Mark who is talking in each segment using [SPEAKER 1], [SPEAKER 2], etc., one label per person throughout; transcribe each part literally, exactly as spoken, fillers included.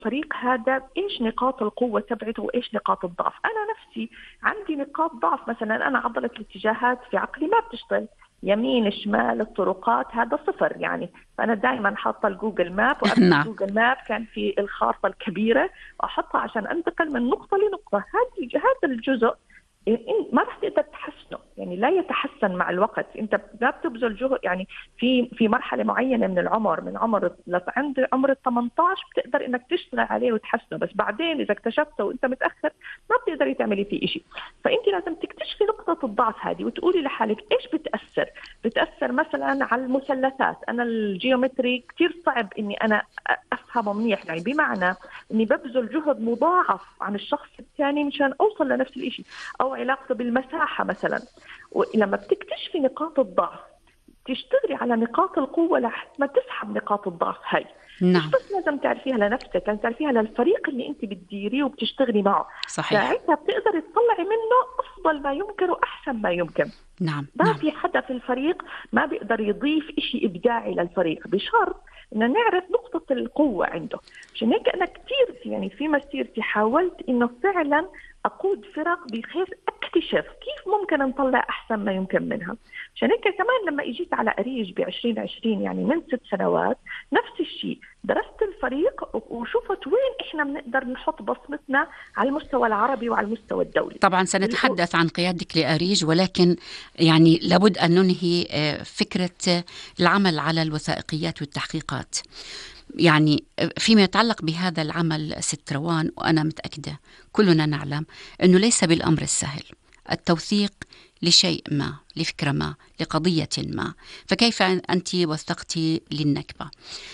[SPEAKER 1] الفريق هذا إيش نقاط القوة تبعته وإيش نقاط الضعف. أنا نفسي عندي نقاط ضعف، مثلا أنا عضلة الاتجاهات في عقلي ما بتشتغل، يمين شمال الطرقات هذا صفر يعني. فأنا دائما حاطة الجوجل ماب، وقبل
[SPEAKER 2] نعم.
[SPEAKER 1] الجوجل ماب كان في الخارطة الكبيرة وأحطها عشان أنتقل من نقطة لنقطة. هذا هذا الجزء ما راح تقدر تحسنه، يعني لا يتحسن مع الوقت. انت لا بتبذل جهد، يعني في في مرحله معينه من العمر، من عمر عند عمر ال ثمانية عشر بتقدر انك تشتغل عليه وتحسنه، بس بعدين اذا اكتشفته وانت متاخر ما بتقدري تعملي فيه شيء. فانت لازم تكتشفي نقطه الضعف هذه وتقولي لحالك ايش بتاثر. بتاثر مثلا على المثلثات، انا الجيومتري كثير صعب اني انا افهمه منيح، يعني بمعنى اني ببذل جهد مضاعف عن الشخص الثاني مشان اوصل لنفس الشيء. او علاقته بالمساحة مثلا. ولما بتكتشفي نقاط الضعف تشتغلي على نقاط القوة لحد ما تسحب نقاط الضعف هاي.
[SPEAKER 2] نعم.
[SPEAKER 1] مش بس لازم تعرفيها لنفسك، لازم تعرفيها للفريق اللي انت بتديريه وبتشتغلي معه.
[SPEAKER 2] صحيح.
[SPEAKER 1] ساعتها بتقدري تطلعي منه أفضل ما يمكن وأحسن ما يمكن.
[SPEAKER 2] نعم.
[SPEAKER 1] ما
[SPEAKER 2] نعم.
[SPEAKER 1] في حدا في الفريق ما بيقدر يضيف إشي إبداعي للفريق بشرط إن نعرف نقطة القوة عنده. عشان هيك أنا كتير يعني في مسيرتي حاولت إنه فعلا أقود فرق بحيث أكتشف كيف ممكن نطلع أحسن ما يمكن منها. عشان هيك كمان لما إجيت على أريج بعشرين عشرين يعني من ست سنوات نفس الشيء، درست الفريق وشوفت وين إحنا بنقدر نحط بصمتنا على المستوى العربي وعلى المستوى الدولي.
[SPEAKER 2] طبعا سنتحدث عن قيادتك لأريج، ولكن يعني لابد أن ننهي فكرة العمل على الوثائقيات والتحقيقات. يعني فيما يتعلق بهذا العمل ست روان، وأنا متأكدة كلنا نعلم أنه ليس بالأمر السهل التوثيق لشيء ما، لفكرة ما، لقضية ما. فكيف أنت وثقتي للنكبة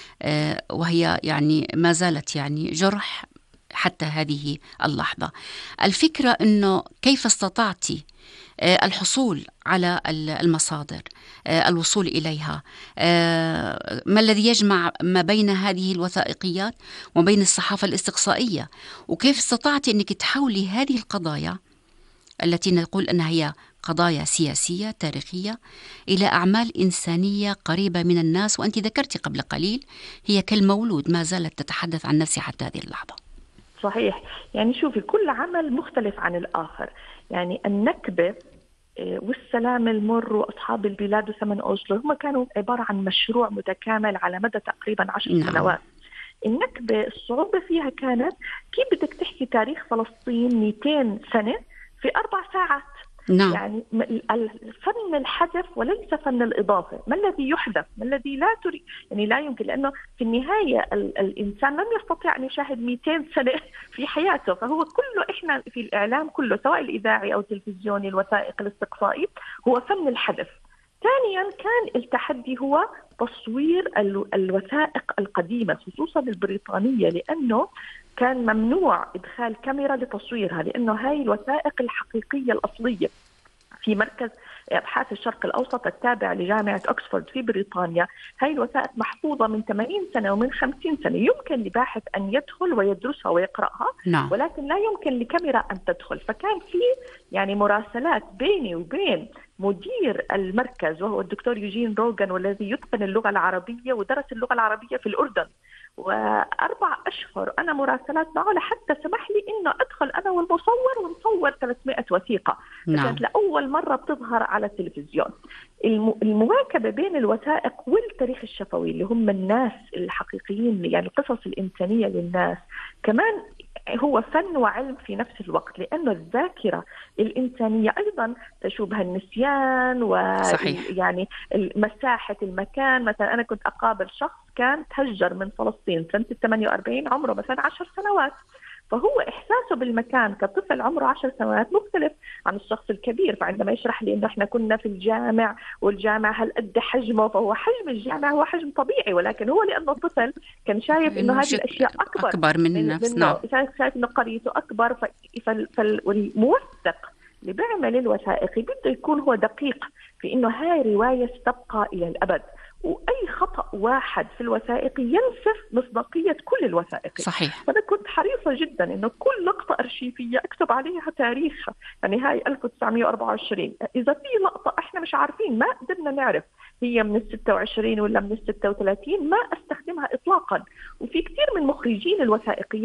[SPEAKER 2] وهي يعني ما زالت يعني جرح حتى هذه اللحظة؟ الفكرة أنه كيف استطعتي الحصول على المصادر، الوصول إليها، ما الذي يجمع ما بين هذه الوثائقيات وبين الصحافة الاستقصائية، وكيف استطعتي أنك تحولي هذه القضايا التي نقول أنها هي قضايا سياسية تاريخية إلى أعمال إنسانية قريبة من الناس؟ وأنت ذكرتي قبل قليل هي كالمولود ما زالت تتحدث عن نفسها حتى هذه اللحظة.
[SPEAKER 1] صحيح. يعني شوفي كل عمل مختلف عن الآخر. يعني النكبة والسلام المر وأصحاب البلاد وثمن أوسلو هم كانوا عبارة عن مشروع متكامل على مدى تقريبا عشر نعم. سنوات. النكبة الصعوبة فيها كانت كيف بدك تحكي تاريخ فلسطين مئتين سنة في أربع ساعات.
[SPEAKER 2] نعم.
[SPEAKER 1] يعني فن الحذف وليس فن الإضافة. ما الذي يحذف؟ ما الذي لا تريد؟ يعني لا يمكن، لأنه في النهاية الإنسان لم يستطيع أن يشاهد مئتين سنة في حياته. فهو كله إحنا في الإعلام كله سواء الإذاعي أو التلفزيوني الوثائق الاستقصائي هو فن الحذف. ثانيا كان التحدي هو تصوير الوثائق القديمة خصوصا البريطانية، لأنه كان ممنوع إدخال كاميرا لتصويرها، لأنه هاي الوثائق الحقيقية الأصلية في مركز أبحاث الشرق الأوسط التابع لجامعة أكسفورد في بريطانيا. هاي الوثائق محفوظة من ثمانين سنة ومن خمسين سنة. يمكن لباحث أن يدخل ويدرسها ويقرأها
[SPEAKER 2] نعم.
[SPEAKER 1] ولكن لا يمكن لكاميرا أن تدخل. فكان في يعني مراسلات بيني وبين مدير المركز وهو الدكتور يوجين روغان، والذي يتقن اللغة العربية ودرس اللغة العربية في الأردن، وأربع أشهر أنا مراسلات معه لحتى سمح لي إنه أدخل أنا والمصور ونصور ثلاثمائة وثيقة.
[SPEAKER 2] نعم.
[SPEAKER 1] كانت لأول مرة بتظهر على التلفزيون. المواكبة بين الوثائق والتاريخ الشفوي اللي هم الناس الحقيقيين، يعني القصص الإنسانية للناس، كمان هو فن وعلم في نفس الوقت، لأنه الذاكرة الإنسانية أيضا تشوبها النسيان ويعني مساحة المكان. مثلا أنا كنت أقابل شخص كان تهجر من فلسطين سنة ثمانية وأربعين، عمره مثلا عشر سنوات، فهو إحساسه بالمكان كطفل عمره عشر سنوات مختلف عن الشخص الكبير. فعندما يشرح لي إنه إحنا كنا في الجامع والجامع هل قد حجمه، فهو حجم الجامع هو حجم طبيعي، ولكن هو لأنه طفل كان شايف إنه هذه الأشياء أكبر,
[SPEAKER 2] أكبر من النفس.
[SPEAKER 1] نعم. شايف إنه قريته أكبر. فالموثق اللي بيعمل الوثائقي بده يكون هو دقيق في إنه هاي رواية ستبقى إلى الأبد، وأي خطأ واحد في الوثائق ينسف مصداقية كل الوثائق.
[SPEAKER 2] صحيح.
[SPEAKER 1] فأنا كنت حريصة جدا إنه كل لقطة أرشيفية أكتب عليها تاريخها. يعني هاي ألف وتسعمائة وأربعة وعشرين، إذا في لقطة إحنا مش عارفين ما قدرنا نعرف هي من الستة وعشرين ولا من الستة وثلاثين ما استخدمها اطلاقا. وفي كثير من مخرجين الوثائقيات